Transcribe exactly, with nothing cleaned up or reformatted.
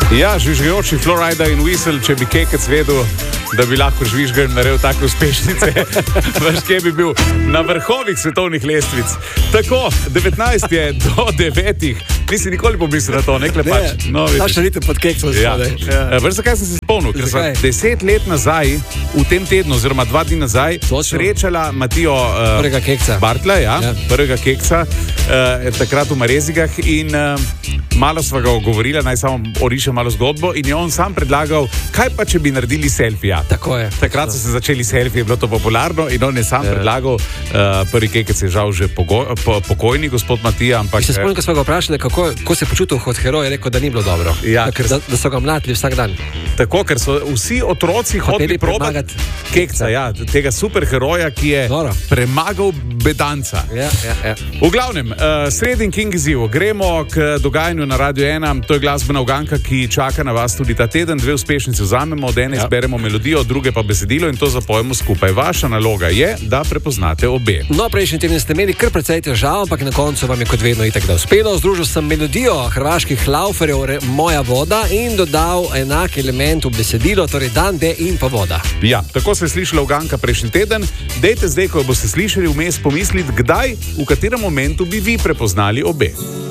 Ja, žvižgajoči Florida in Whistle, če bi Kekec vedel, da bi lahko žvižgal in naredil take uspešnice, veš, kje bi bil na vrhovih svetovnih lestvic. Tako, devetnajst je do devetih. Nisi nikoli pomislil na to, ne klepač. Ne, no, ta še ritem pod Kekcem. Ja. Ja. Veš, zakaj sem se spomnil? Ker sem deset let nazaj, v tem tednu, oziroma dva dni nazaj, Točno. srečala Matijo uh, prvega Kekca. Bartla, ja, ja. prvega Kekca, uh, takrat v Marezigah in uh, malo sva ga ogovorila, naj samo orišem malo zgodbo in je on sam predlagal, kaj pa, če bi naredili selfija. Tako je. Takrat so se začeli selfiji, je bilo to popularno in on je sam je. predlagal, uh, prvi Kekec je žal že pogo, po, pokojni, gospod Matija, ampak... Se spomnim, ko smo ga vprašali, kako, kako se je počutil kot heroj, je rekel, da ni bilo dobro. Ja, da, ker... da, da so ga mlatili vsak dan. Tako, ker so vsi otroci hodili probati Kekca, ja, tega superheroja, ki je Doro. premagal bedanca. Ja, ja, ja. V glavnem, uh, sredin King izziv. Gremo k dogajanju na Radio ena. To je glasbena uganka, ki čaka na vas tudi ta teden. Dve uspešnici vzamemo, od ene ja. izberemo melodijo, od druge pa besedilo in to zapojemo skupaj. Vaša naloga je, da prepoznate obe. No, prejšnji teden ste imeli kar precej težav, ampak na koncu vam je kot vedno itak da uspelo. Združil sem melodijo hrvaških lauferjev Moja voda in dodal enak element v besedilo, torej dan, de in pa voda. Ja, tako se je slišala uganka prejšnji teden. Dejte zdaj, ko boste slišali vmes pomisliti, kdaj, v katerem momentu bi vi prepoznali obe.